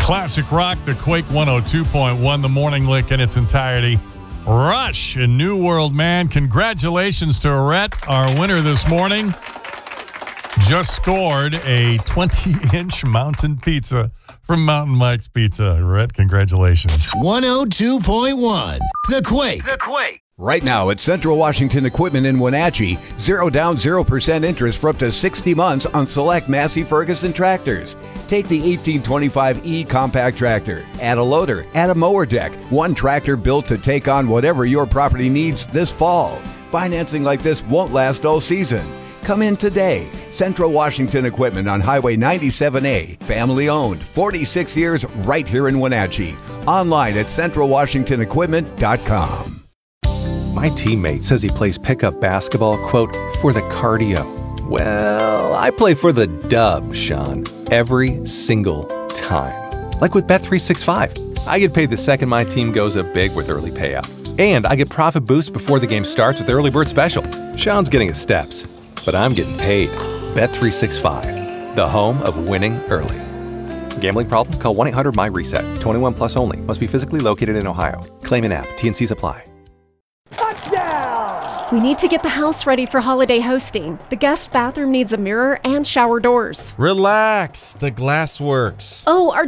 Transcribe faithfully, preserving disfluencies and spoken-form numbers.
Classic rock, the Quake one oh two point one, the Morning Lick in its entirety. Rush in New World, man. Congratulations to Rhett, our winner this morning. Just scored a twenty-inch mountain pizza from Mountain Mike's Pizza. Rhett, congratulations. one oh two point one, The Quake. The Quake. Right now at Central Washington Equipment in Wenatchee, zero down, zero percent interest for up to sixty months on select Massey Ferguson tractors. Take the eighteen twenty-five E compact tractor, add a loader, add a mower deck. One tractor built to take on whatever your property needs this fall. Financing like this won't last all season. Come in today. Central Washington Equipment on Highway ninety-seven A. Family owned, forty-six years right here in Wenatchee. Online at central washington equipment dot com. My teammate says he plays pickup basketball, quote, for the cardio. Well, I play for the dub, Sean, every single time. Like with Bet three sixty-five. I get paid the second my team goes up big with early payout. And I get profit boost before the game starts with the early bird special. Sean's getting his steps, but I'm getting paid. Bet three sixty-five, the home of winning early. Gambling problem? Call one eight hundred M Y reset. twenty-one plus only. Must be physically located in Ohio. Claim an app. T and Cs apply. We need to get the house ready for holiday hosting. The guest bathroom needs a mirror and shower doors. Relax, the glass works. Oh, our